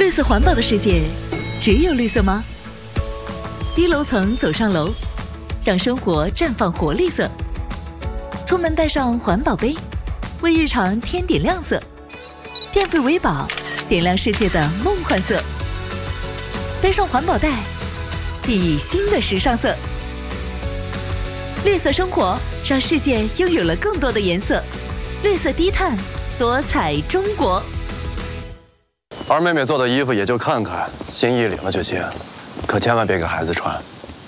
绿色环保的世界，只有绿色吗？低楼层走上楼，让生活绽放活力色。出门带上环保杯，为日常添点亮色。变废为宝，点亮世界的梦幻色。背上环保袋，熠熠新的时尚色。绿色生活，让世界拥有了更多的颜色。绿色低碳，多彩中国。 二妹妹做的衣服也就看看，心意领了就行，可千万别给孩子穿。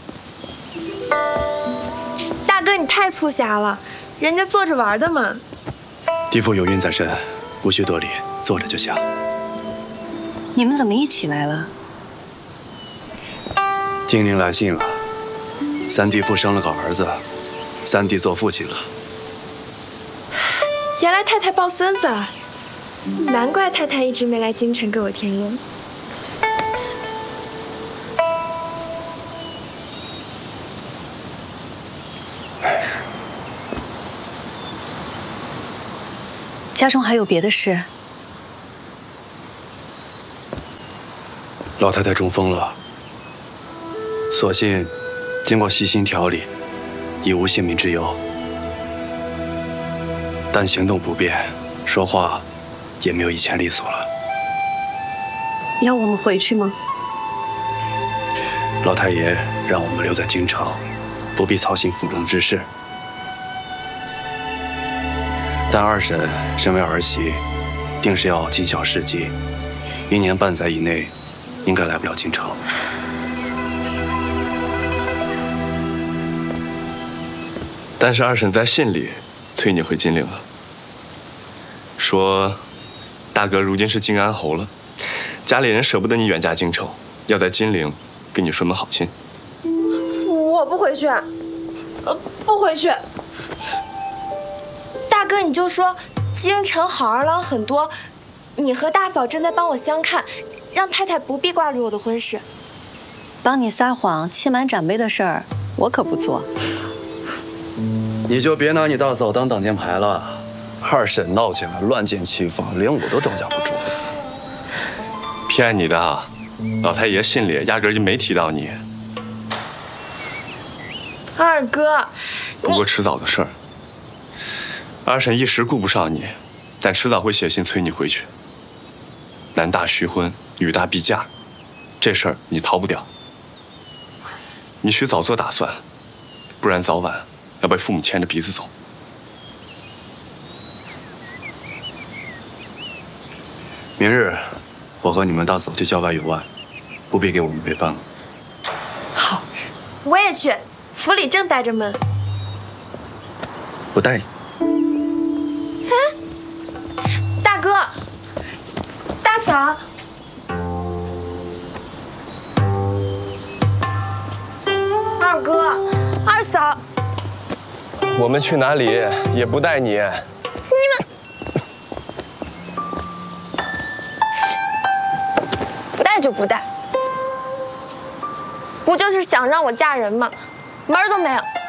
大哥，你太粗狭了，人家坐着玩的嘛。 地父有孕在身，无需多礼，坐着就行。 你们怎么一起来了？ 精灵来信了，三弟父生了个儿子，三弟做父亲了。 原来太太抱孙子了，难怪太太一直没来京城给我添乱。 家中还有别的事？ 老太太中风了，所幸经过细心调理，已无性命之忧，但行动不便，说话也没有以前利索了。 要我们回去吗？ 老太爷让我们留在京城，不必操心府中之事。但二婶身为儿媳，定是要尽孝事迹，1年半载以内，应该来不了京城。 但是二婶在信里催你回金陵了，说大哥如今是靖安侯了，家里人舍不得你远嫁京城，要在金陵给你顺门好亲。 我不回去，不回去。大哥，你就说京城好儿郎很多，你和大嫂正在帮我相看，让太太不必挂虑我的婚事。 帮你撒谎欺瞒长辈的事儿，我可不做。 你就别拿你大嫂当挡箭牌了，二婶闹起来乱箭齐放，连我都招架不住。 骗你的，老太爷信里压根就没提到你。 二哥， 不过迟早的事儿。二婶一时顾不上你，但迟早会写信催你回去。男大须婚，女大必嫁，这事儿你逃不掉。你需早做打算，不然早晚要被父母牵着鼻子走。 明日，我和你们大嫂去郊外游玩，不必给我们备饭了。 好， 我也去，府里正待着闷。 不带你。 大哥，大嫂，二哥，二嫂， 我们去哪里也不带你。 不带就不带，不就是想让我嫁人吗？门儿都没有。